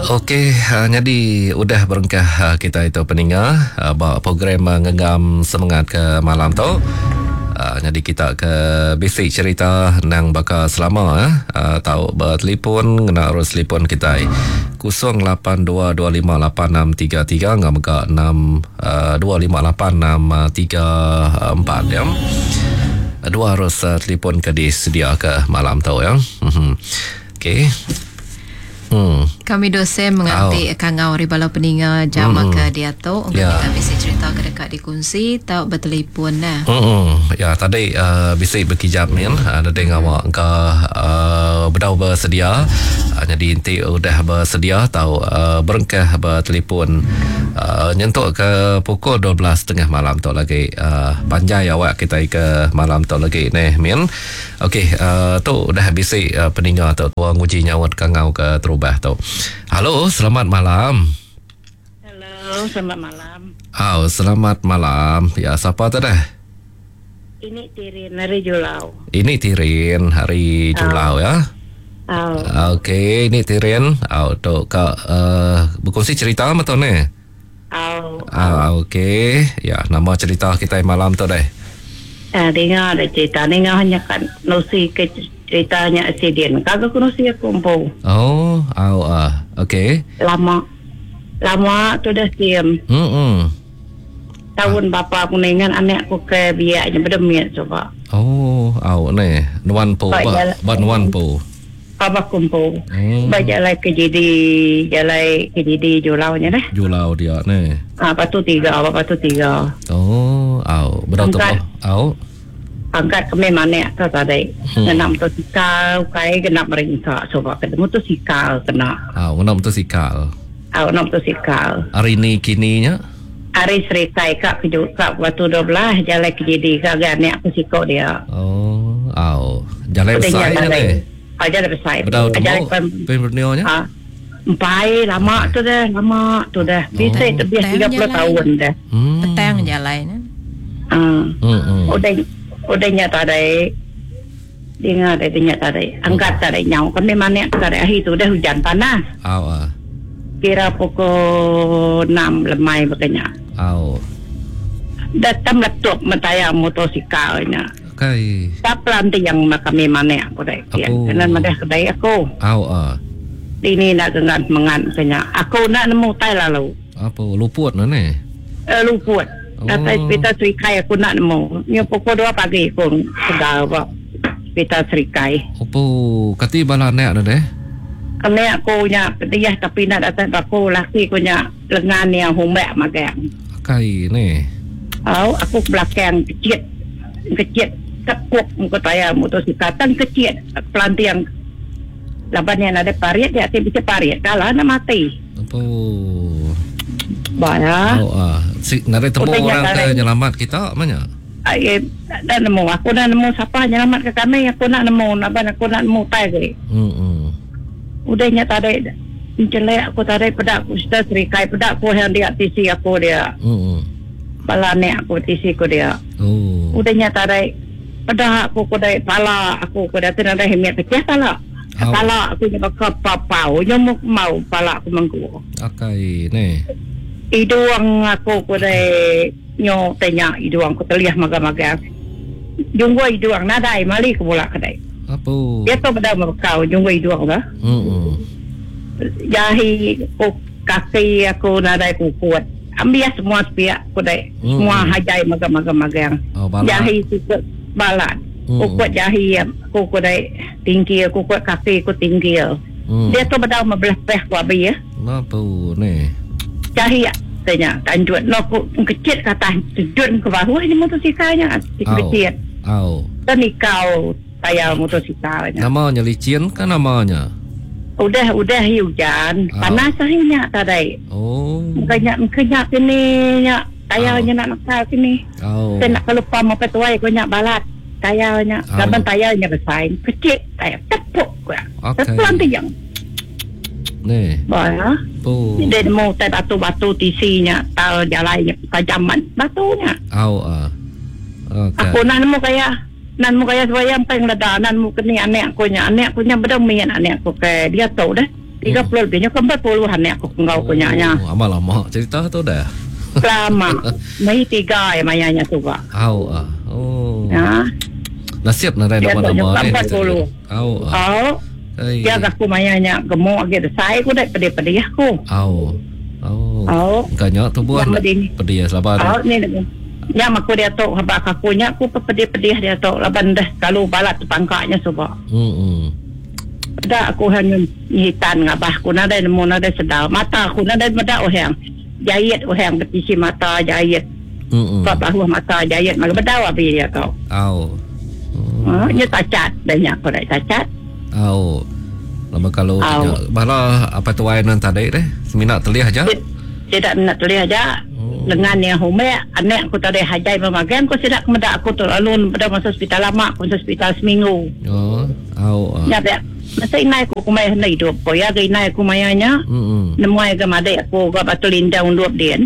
Okey, jadi udah berengkah kita itu pendengar bawa program ngegam semangat ke malam tu. Jadi kita ke basic cerita nang bakal selama tahu bertelefon kena urus telefon kita 0822586633 ngam ka 62586634 ya. Dua harus telefon ke disedia ke malam tu ya. Okey. Kami dosen menganti kangau ribalau peninga jama ke dia tu kita bisa cerita ke dekat dikunci tahu bertelefon dah. Ya tadi bisa berkijap min ada dengar awak ke berdau bersedia jadi inti udah bersedia tahu berengkah bertelefon nyentuk ke pukul 12.30 malam tu lagi panjai awak kita ke malam tu lagi nih min. Okey tu udah bisa peninga tu nguji nyawat kangau ke terubah tu. Halo, selamat malam. Halo, selamat malam. Selamat malam. Ya, siapa tu dah? Ini Tirin hari Julau. Ini Tirin hari Julau ya. Okey, ini Tirin. Tu kak berkongsi cerita apa tu ni? Okey. Ya, nama cerita kita malam tu dah. Dengar ada cerita. Dengar hanya kan nosi ke ceritanya accident. Kagak nosi aku kumpul. Okey. Lama tu dah siam. Tahun bapa aku dengan anak aku ke biaknya berdemiat coba. Ni nuan po ba nuan po. Papa kumpul. Bajalai ke jadi Julau nya dah. Julau dia ni. Patu 3. Berapa tu? Angkat kami mana tu tadi. Kena motosikal, kai kena meringkak coba kena motosikal kena. Kena motosikal. Kena motosikal. Hari ni kininya? Hari serikai kak kejut kak waktu 12 jalan ke jadi kak anak aku sikok dia. Jalan besar ni. Jalan besar. Jalan pembernionya? Empai lama tu dah. Bisa lebih 30 tahun dah. Petang jalan. Udah nyata deh. Dengar tadi. Angkat tadi nyau. Kami mana tadi akhir tu dah hujan panas. Kira pukul 6 lemai makanya. Datang laptop mentaya motorsikalnya. Okay. Tak pelanti yang kami mana aku dah. Kerana mana kedai aku. Ini nak gengan mengan kenya. Aku nak nemu tai lalu. Apa luput ni? Luput. Kata pita serikai aku nak nemu. Ni pukul 2 pagi aku sudah buat pita serikai. Apa kati bala nek deh? Kami aku nya dia tapi nak datang aku laki aku nya lengan yang humbak magang. Kai ni. Aku belakang kecil tekuk muka tayar motosikal kecil pelanti yang laban yang ada parit dia bisa parit kalah nak mati. Apa? Banyak. Nari temu orang ke nyelamat kita mana? Dah nemu. Aku dah nemu siapa nyelamat ke kami. Aku nak nemu. Aku nak nemu tai ke. Udahnya tadi jelek aku tadi pedak aku sudah serikai pedak aku yang dia tisi aku dia. Balanek aku tisi aku dia. Udahnya tadi pedak aku kudai pala aku kudai tidak ada himiat kecil pala. Pala aku juga kepapau nyamuk mau pala aku mengku. Akai ni. Iduang aku kudai nyo tanya iduang aku terlihat maga-maga. Junggo iduang nadai mali ke bola kedai. Apa? Dia tu pada kau junggo iduang dah. Jahi kaki aku nadai ku kuat. Ambil semua pihak kudai. Semua hajai maga-maga. Jahi sikit balat. Kuat jahi aku kudai tinggi aku kuat kaki aku tinggi. Dia tu pada membelah peh ku abi ya. Apa ni? Jahi tanya tanjut no kecil kata tanjut ke bawah ni motosikalnya kecil. Dan kau tayar motosikalnya. Namanya licin kan namanya? Udah hujan. Panas akhirnya tadi. Mungkinnya sini nya tayarnya nak sini. Saya nak kelupa mau petuai ko nya balat. Tayarnya, gaban tayarnya besar. Kecil tayar tepuk ko. Pelanti yang ni. Bah. Dia mau tai batu-batu tisinya, tal jalannya tajaman batunya. Aku nak nemu kaya saya yang pengen leda nan mu kini anek aku nya berdemian anek aku ke dia tahu dah 30 lebihnya ke 40-an ni aku kau punyanya. Amal lama cerita tu dah. Lama. Mai 3 mayanya tu Pak. Oh. Ya. Nasib narai nama-nama ni. 40. Dia aku mayanya gemuk gitu. Saya aku dah pedih-pedih aku. Kanya tu buat pedih selabar. Ni ya aku dia tu habaq aku nya aku pedih-pedih dia tu laban dah kalau balat pangkaknya sebab. Dah aku hanya hitan ngabah aku nada nemu nada sedar mata aku nada meda ohang jahit ohang petisi mata jahit bahu mata jahit maka beda abi dia kau nya tacat banyak aku dah tacat lama kalau malah apa tu wainan tadi deh seminat terlihat aja tidak nak terlihat aja dengan yang hume anak aku tadi hajai memakan aku tidak meda aku tu lalu pada masuk hospital lama aku hospital seminggu ya masa inai aku kumai hendak hidup ko ya ke inai aku mayanya nemuai ke madai aku ke batu lindang untuk dia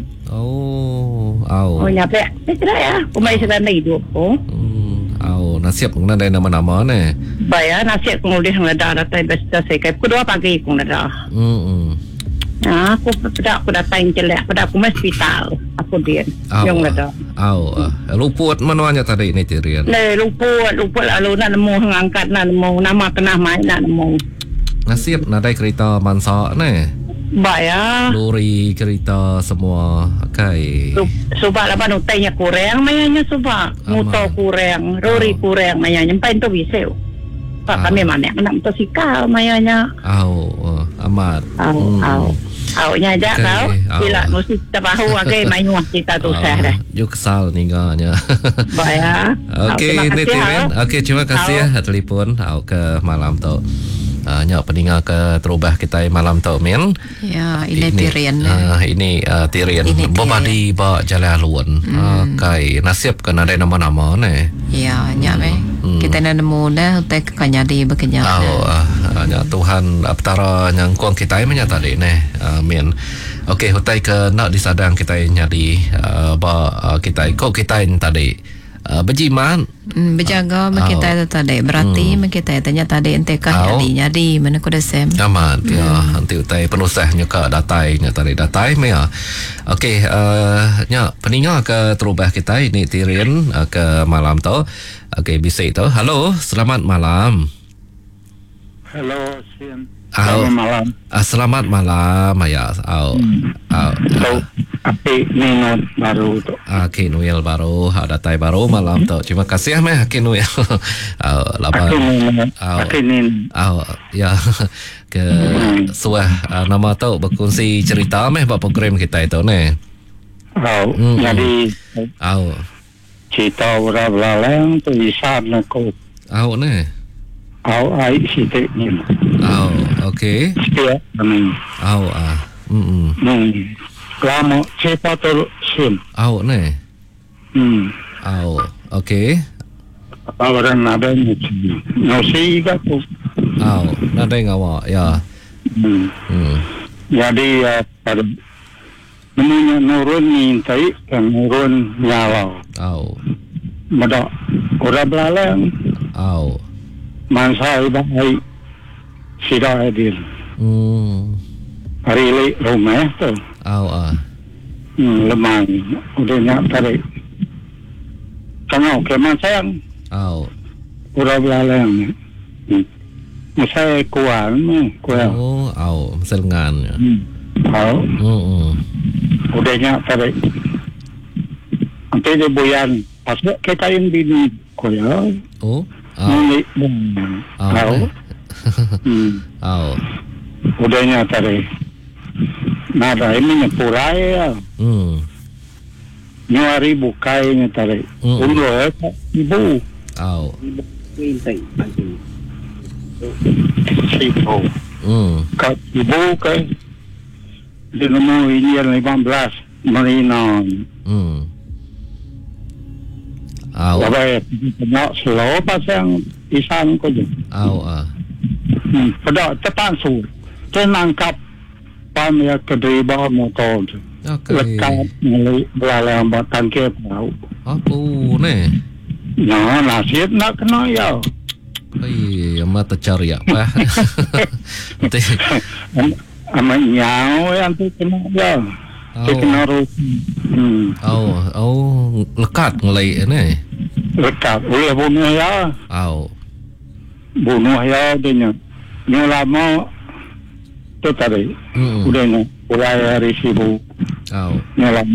nyampe tidak ya kumai sedang hidup ko nasib kena ada nama-nama ni bayar nasib kemudian ada datang besar saya kedua pagi aku ada aku datang jelek pada aku hospital aku dia yang ada luput manuanya tadi ni Tirian luput lalu nak nemu angkat nak nemu nama kena main nak nemu nasib nadai kereta mansa ni bayar lori kereta semua kai sebab lapan utainya kurang mayanya sebab motor kurang lori kurang mayanya pain tu bisa pak kami mana nak motosikal mayanya amat nya aja kau bila mesti tahu agai main kita tu dah you kesal ningganya bayar okey Tirian okey terima kasih telefon ke malam tu nyak pendengar ke terubah kita malam tu men ya ini Tirian ini Tirian bobadi ba jalan luan kai nasib kan ada nama-nama ni ya nyak kita nak nemu dah utek kanyadi bekenyak nyak Tuhan aptara yang kuang kita menyata tadi ni men okey hutai ke nak disadang kita nyadi ba kita ikut kita tadi berjiman berjaga kita tu tadi berarti kita tanya tadi entekah nyadi mana ku desem amat ya nanti utai penusahnya ke datai nya tadi datai mea okey nya peninggal ke terubah kita ini Tirian ke malam tu okey bisa tu halo selamat malam selamat malam selamat malam ya api Noel baru tu Noel baru datai baru malam tu terima kasih Noel ya ke suah nama tu berkongsi cerita bab program kita itu ni jadi cerita orang belalang tu isap aku ni ai sitik ni okey setiap lama cerita tu sim ni okey orang ada ni nasi aku ada ngawak ya jadi pada namanya nurun mintai kan nurun nyawa madak orang belalang mansa baik sida adil hari ini rumah tu lemang udah nyak tarik tengok ke masang orang belalang saya kuat selengan udah nyak tarik nanti dia buyan pasal kita yang bini kuya udahnya tadi nada ini purai ya nyari bukainya tadi ulo ibu sipo kat ibu ke di nomor ini 15 Marina Wabay, nak slow pasang isang ko dyan. Pada tepan su, tenangkap pamaya kedriba motor. Lekat belalang batang ke pau. Apa ni? Nasib nak kena ya. mata cari apa? Ama nyau yang tu kena ya. Tu kena lekat ngelai ni. Lekat boleh bunuh ya. Bunuh ya dia ni lama tu tadi. Udah ni mulai risibu. Ni lama.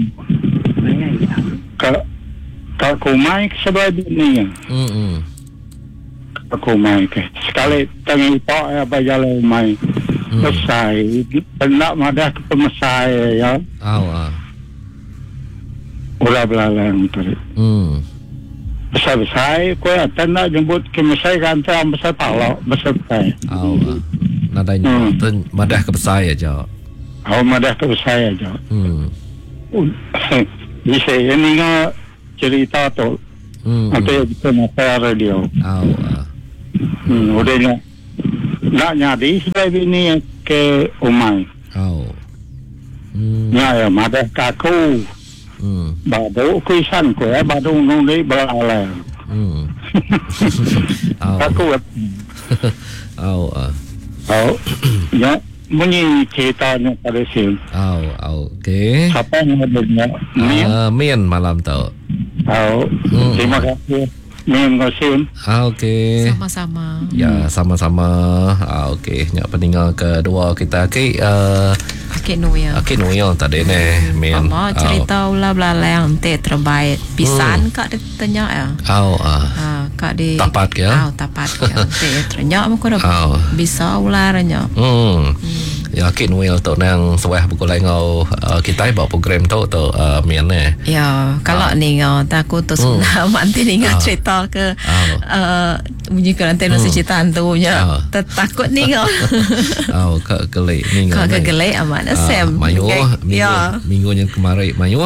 Kalau kumai sebab ni. Aku mai ke sekali tangi pak ya bajalan mai mesai pendak madah ke mesai ya ulah belalang tu besar ko tandak jemput ke mesai kan tam besar palak besar kai nadanya madah ke besar aja madah ke besar aja bisa ini nga cerita tu nanti kita nak radio udah nak nyari sebab ini ke umai ya madah kaku badu kuisan ko badu nungli balala kaku ya bunyi ceritanya pada sini okey siapa yang ada Min malam tu terima kasih Terima kasih. Okey. Sama-sama. Ya, sama-sama. Okey, nyak pendengar kedua kita Akik Noya tadi ni. Mama cerita ulah belalang te terbaik. Pisan kak dia tanya ya. Kak di tapat ya. Tapat ya. Te ternya aku dah bisa ularnya. Ya Akik Noya tu nang sewah buku lain ngau kita bawa program tu Mian ni. Ya, kalau ni ngau takut tu sudah manti ni ngau cerita ke bunyi ke nanti nasi cerita antunya takut ni ngau kak gelai ni ngau kak gelai amat Sam mayu minggu yang kemarin mayu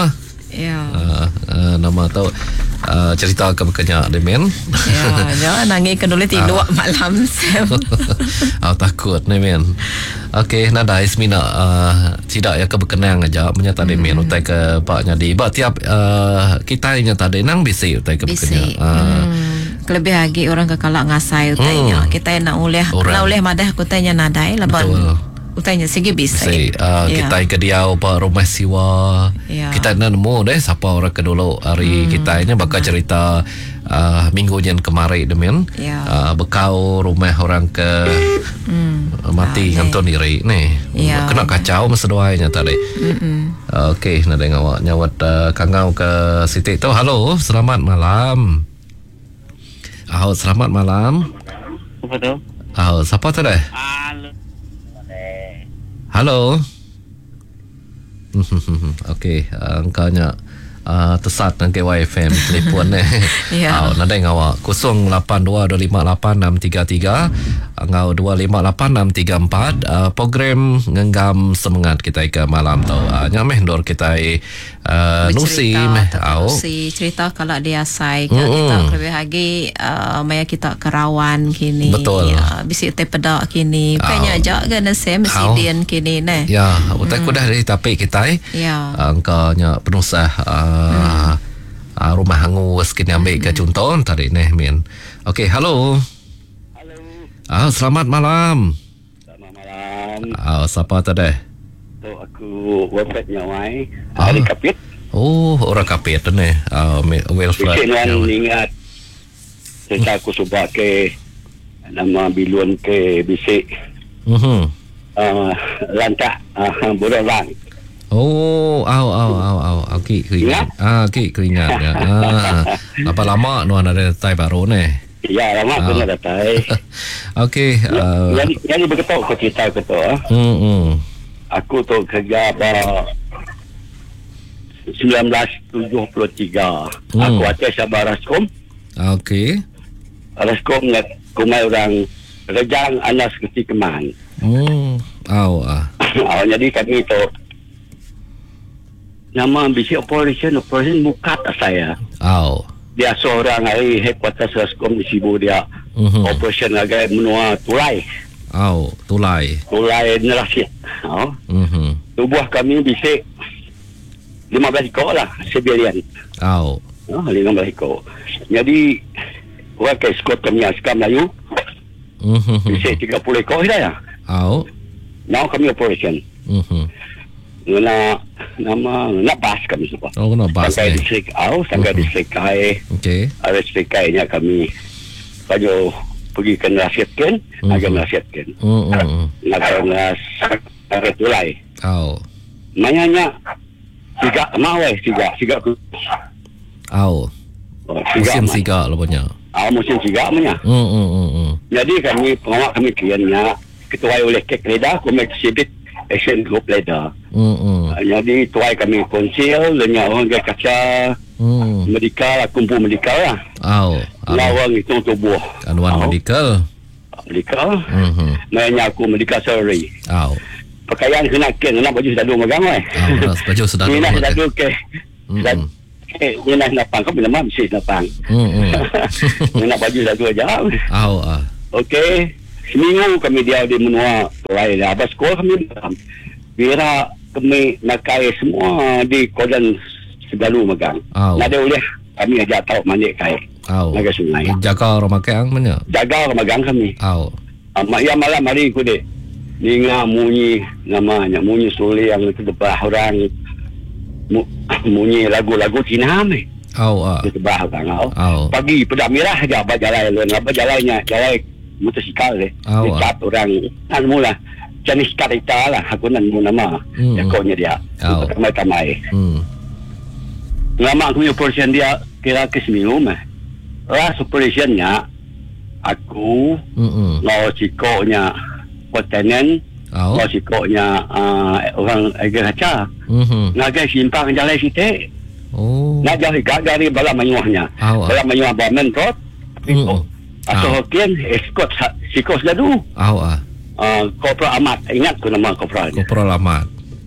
nama tu cerita ke berkenyak Demian nangis kedua tidur malam Sam takut ni Mian. Okey, nada Ismina tidak ya keberkenang aja menyata Demian utai ke Pak Nyadi. Ba tiap kita nyata denang bisi utai ke berkenyak. Lebih lagi orang kekalak ngasai utainya. Kita nak oleh madah aku tanya nadai laban utainya segi bisa. Kita ke dia Pak rumah siwa. Kita nak nemu deh siapa orang ke dulu hari kita ini bakal cerita minggu yang kemarin Demian. Bekau rumah orang ke mati kantor diri ni. Kena kacau masa doanya tadi. Okey, nak dengar nyawat kangau ke Siti tu. Halo, selamat malam. Selamat malam. Apa tu? Siapa tu dah? Halo. Okey, engkaunya tersat dengan KYFM telefon ni. Nada ngawak 0822588633 ngau 258634 program ngenggam semangat kita ke malam tu. Nyameh dor kita nusi cerita kalau dia sai kita lebih lagi maya kita kerawan kini. Betul. Bisi te pedak kini. Kayaknya aja gana sem sidian kini ne. Ya, utai ku dah dari tapi kita engkaunya penusah rumah hangus kini ambil ke contoh tadi ni Min. Okey, halo. Selamat malam. Selamat malam. Siapa tadi? Tu aku website nyawai. Hari Kapit. Orang Kapit ni. Welfare. Saya ingat cerita aku sebab ke nama biluan ke bisik. Lantak Bodolang. Okey, keringat. Okey, keringat. Apa lama nu ada tai baru ni? Ya, lama kena datai. Okey. Jadi begitu aku cerita betul. Aku tu kerja pada 1973. Aku atas Sabah Raskom. Okey. Raskom nak kumai orang Rejang Anas Keti Keman. Jadi kami tu nama bisi operation buka tak saya. Dia seorang hari headquarters Raskom di Sibu dia operation agak menua tulai. Tulai nerasit. Tubuh kami bisi 15 ekor lah sebiarian. 15 ekor. Jadi orang ke skot kami askar Melayu Bisik 30 ekor dah ya. Now kami operation. Nak bas kami semua. Kena bas. Sampai distrik sampai distrik Kai. Okey. Ada distrik Kai-nya kami baju pergi ke nasihatkan, agak nasihatkan. Nak tulai. Mayanya tiga ku. Musim siga lah punya. Musim siga punya. Jadi kami pengawal kami kliennya ketuai oleh kek leda, kami exhibit action group leda. Jadi tuai kami konsil, lenyap orang gaya kaca, medikal, kumpul medikal lah. Lawang itu tubuh. Anuan medikal. Mayanya aku medikal surgery. Pakaian kena baju sedadu megang baju sedadu. Kena sedadu ke. Ni nak napang kau bila mesti napang. Nak baju sedadu aja. Okey. Seminggu kami dia di menua tulai dah. Abang sekolah kami Bira kami nakai semua di kodan segalu megang. Ada oleh kami ajak tahu mandik kai. Naga sungai. Jaga orang makan mana? Jaga orang magang kami. Ya malam hari ku dek. Ninga munyi namanya munyi suli yang itu debah orang munyi lagu-lagu Cina ni. Itu debah orang. Pagi pedak merah aja jalannya motosikal deh. Dicat orang mula jenis karita lah aku nemu nama jagonya dia. Tamai. Nama aku operation dia kira ke seminggu mah. Operationnya aku mau cikonya kontenen mau cikonya orang agak kaca naga simpang jalan situ nak dari bala menyuahnya bala menyuah bamen tot atau hokian escort sikos dadu Kopral Ahmad, ingat tu nama Kopral Ahmad.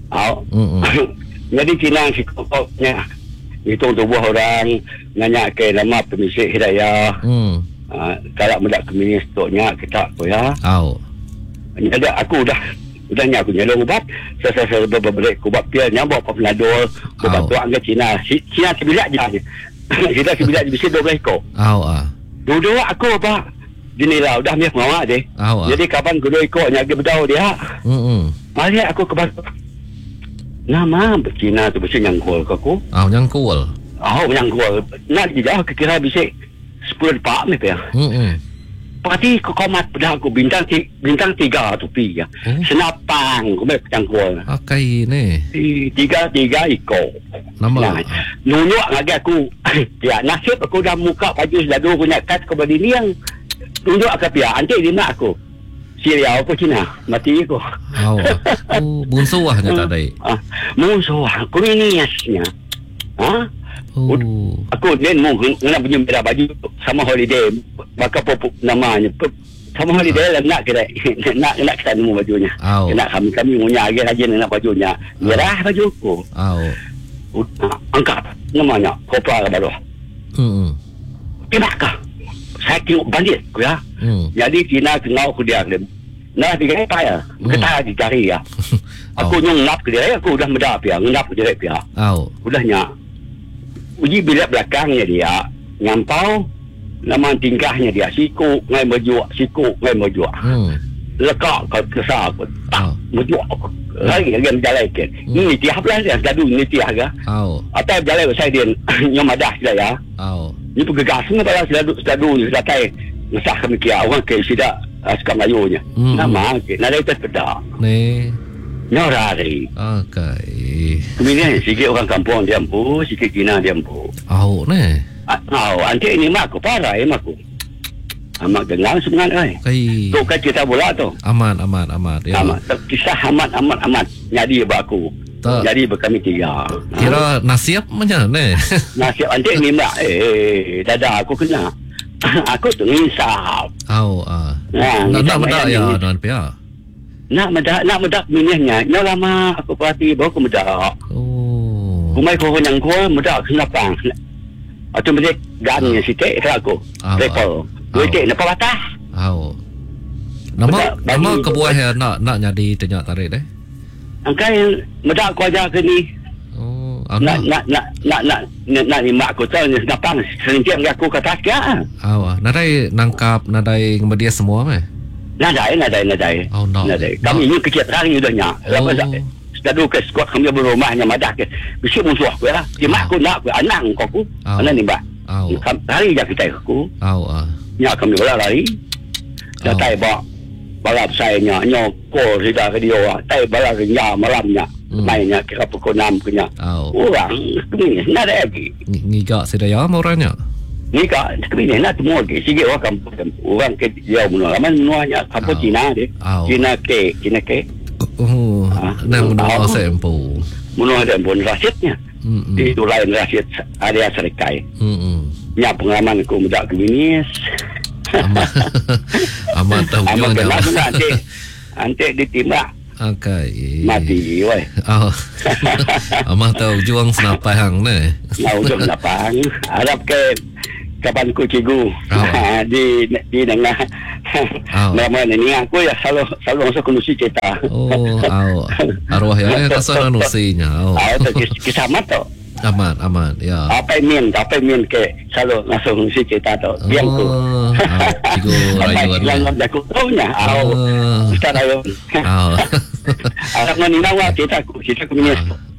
Jadi Cina sikopnya itu tubuh orang nanya ke nama pemisik hidayah. Kalau mudah keminis toknya kita apa ya. Jadi aku dah nyak aku nyelong ubat. Saya berbalik ubat pil nyambok Panadol, ubat tu angkat Cina. Cina sebilat je. Kita sebilat bisa 12 ekor. Dulu aku apa? Dinilah dah miak mawak deh. Jadi kapan kedua ekor nyaga bedau dia. Mari aku ke bawah. Nama Cina tu bersih nyangkul ke aku. Nyangkul. Nyangkul. Nak jauh kira bisa 10 pak ni ya. Pati ko komat pada aku bintang 3 tupi ya. Senapang ko may nyangkul. Akai ni. 3 ekor. Nama. Nunjuk lagi aku. Ya nasib aku dah muka baju sedadu aku nak kat ko badiniang. Tunjuk ke pihak antik dia nak aku Syria apa Cina mati aku bunsuh lah tak ada musuh aku ni asnya aku then mau nak punya merah baju sama holiday maka popuk namanya sama holiday lah nak kira nak kita nemu bajunya nak kami punya agak aja nak bajunya merah baju aku angkat namanya kopra baru kenapa saya tengok bandit aku ya. Jadi Cina kenal aku dia. Nah tiga apa ya? Kita dicari ya. Aku nyengap ke dia. Aku dah medap ya. Ngap ke dia. Udahnya. Uji bilik belakangnya dia. Nyampau. Nama tingkahnya dia. Siku ngai mejuak. Lekak kesal aku. Tak mejuak aku. Lagi berjalan ke. Ini tiap lah dia. Gaduh ini tiap ke. Atau berjalan saya dia. Nyomadah dia ya. Ni pegegas ni pada sedadu ni datai ngesah kami kia orang ke sida sekam layunya. Nama ke nak itu pedak. Ni nyorari. Okey. Kemudian sikit orang kampung dia ampu, sikit Cina dia ampu. Ni. Antik ni mak aku parah mak aku. Amat dengar sebenarnya. Tu kan cerita bola tu. Amat. Ya. Kisah amat jadi baku. Jadi berkami 3. Kira nasiap macam ni. Nasiap antik ni mak. Dada aku kena. Aku tu ngisap. Nak medak ya non pia. Nak medak minihnya. Nya lama aku perhati baru aku medak. Kumai ko yang ko medak kenapa? Atau mereka gannya sikit aku. Repel. Duit nak patah. Nama kebuah ya nak jadi tenyak tarik deh. Angkai medak ko aja ke ni. Nak ni mak aku tahu ni napang sentiap aku ke atas ya. Nadai nangkap nadai ngemedia semua meh. Nadai. Oh, no. Nadai. Kami ni kecil hari dah nyak. Lepas dah dulu ke squad kami berumahnya madah ke. Bisi musuh aku lah. Dia mak aku nak anak aku. Anak ni mbak. Hari je kita aku. Nyak kami bola lari. Dah tai balap saya nyak ko sudah ke dia. Tai balap nyak malamnya. Mainnya kira pukul 6 punya. Orang ni ada lagi. Ngigak sedaya orangnya. Ni kak kini nak semua ke sikit orang ke dia menua laman menuanya kampung Cina dia. Cina ke. Nang menua sempu. Menua dia pun rasyidnya. Di itu lain rasyid area Serikai. Ya pengalaman aku muda ke Binis. Amat tahu juga. Nanti ditimbak. Okay. Mati weh. Amat tahu juang senapang ni. Mau juang senapang. Harap ke kapan ku cikgu di tengah nama ni aku ya selalu masuk kondisi cerita. Arwah ya kasar nusinya. Kisamat tu. Amat ya. Apa min ke selalu masuk kondisi cerita tu. Biang ku. Cikgu rayu yang aku tahu nya. Ustaz rayu. Arab ni nawa kita minus.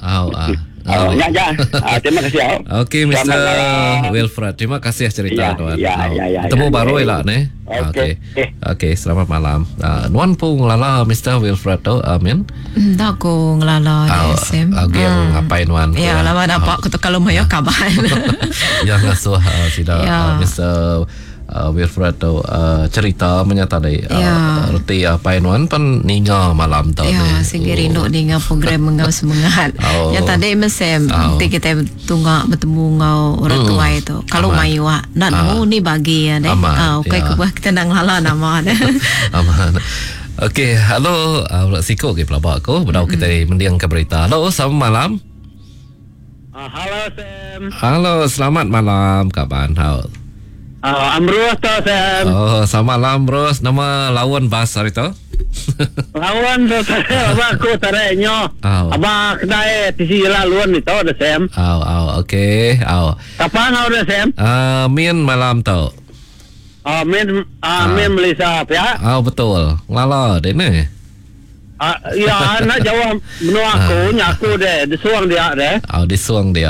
Terima kasih. Okey, Mr. Wilfred. Terima kasih cerita tuan. Temu baru lah ni. Okey, selamat malam. Nuan pun ngelala Mr. Wilfred tu, Amin. Tak aku ngelala SM. Okey, ngapain Nuan? Ya, lama nampak aku kalau mau kabar. Yang ngasuh sida Mr. Wilfred tu cerita menyatakan reti Painuan pun ninga malam tu segi rindu ninga program mengau semangat yang tadi mesem nanti kita tunggak bertemu ngau orang tua itu kalau mai wak nak ni bagi ya deh okay kubah kita nang lala nama deh aman. Okey, halo siko ke pelabak aku bedau kita mendiang ke berita. Halo, selamat malam. Halo Sam. Halo, selamat malam kaban. Halo. Ambrus tu Sam. Selamat malam Bros. Nama lawan bas hari tu? Lawan tu abang aku tareknya. Abang kedai tisi laluan itu ada Sam. Okey. Kapan ada Sam? Min malam tu. Min Malaysia ya? Betul. Lala deh ni. Ya, nak jawab menua aku deh, disuang dia deh. Disuang dia.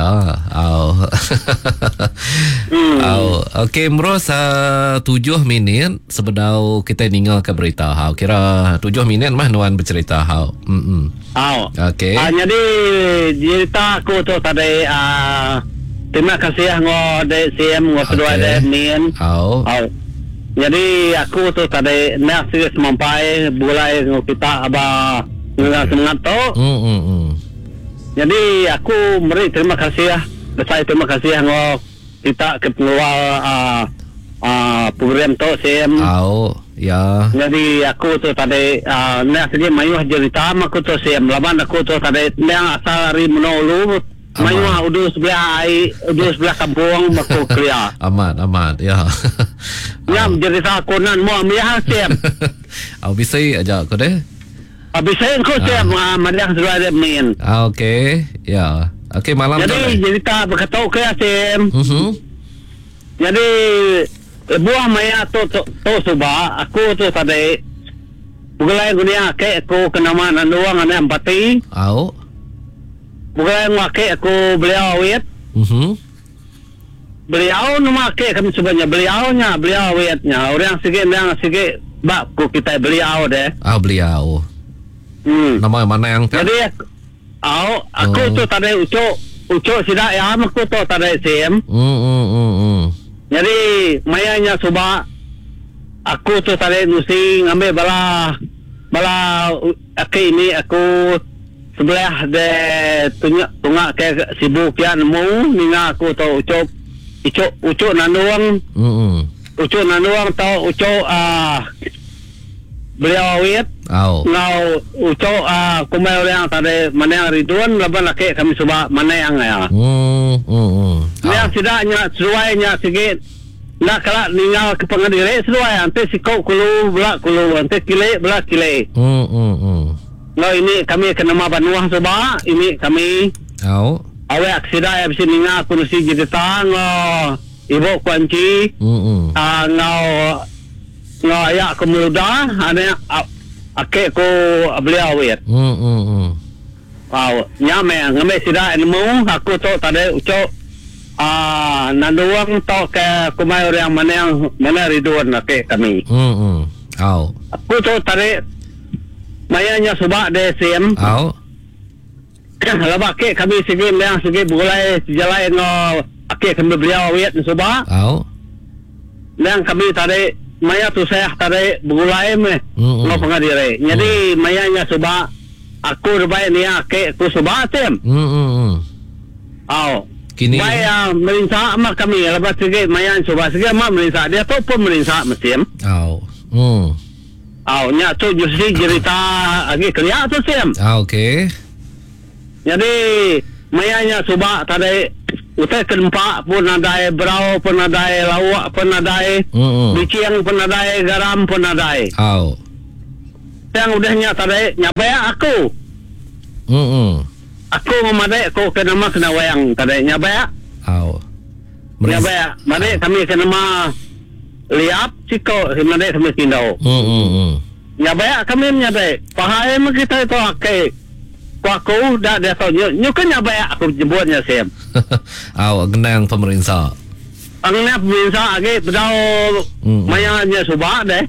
Okey, Meros 7 minit sebelum kita tinggal ke berita. Kira 7 minit mah Nuan bercerita. Okey. Jadi cerita aku tu tadi terima kasih ngode CM ngode ada min. Jadi aku tu tadi nak serius sampai mulai kita abah semangat tu. Jadi aku beri terima kasih besar terima kasih kita keluar program tu CM. Jadi aku tu tadi nak sedih mayu cerita aku tu CM laban aku tu tadi nak asal hari menolu mayu udus belah kampung aku kerja. Amat ya. Ya cerita aku nan mau ambil CM. Bisa aja aku deh. Bisa aku CM melihat sudah ada min. Okey, ya. Okey malam. Jadi cerita berkata ke CM. Jadi buah maya tu subah aku tu tadi bukan gunia ke aku kenama nanduang ane empati. Bukan make aku beliau awet. Beliau nama ke kami sebenarnya beliau awetnya orang sikit bab ku kita beliau deh. Beliau. Nama mana yang jadi aku tu tadi ucok sidak ya aku tu tadi CM. Jadi mayanya subah aku tu tadi nusi ngambil bala ini aku sebelah de tunggak ke sibuk ya nemu ninga aku tu ucok nanduang tau ucok beliau awet ngau ucok kumai orang tadi mana yang Ridwan laban laki kami subah mana yang ya yang tidaknya seruainya sikit nak kalau ningal ke pengadilan seruai nanti sikau kulu belak kulu nanti kile belak kile no ini kami kena mabanuah subah ini kami awak aksida ya bisa ningal aku nasi jadi tang ibu kunci ngau ngaya ko muda ane ake ko beliau wet nyame ngame sida ilmu aku to tade uco nanduang to ke kumai orang mana ridwan ake kami aku to tade mayanya subak de sem labak ke kami segi yang segi bulai jalan no ake kami beliau wet subak yang kami tadi maya tu saya tadi bulai me no pengadire jadi mayanya subak aku rebai ni ake ku subak tem kini maya merinsa mak kami lepas segi maya subak segi mak merinsa dia tu pun merinsa mesim nya tu jusi cerita lagi kerja tu sem okey. Jadi mayanya subak tadi utai keempat pun ada berau pun ada lawak pun ada biciang pun ada garam pun ada yang udahnya tadi nyabai aku aku memadai aku kena mak kena wayang tadi nyabai nyabai madai kami kena mak liap ciko madai kami tindau nyabai kami menyadai pahai kita itu akai aku dah tahu nyu kan nyabai aku jemputnya sem genang pemerintah ang pemerintah age bedau mayanya subak deh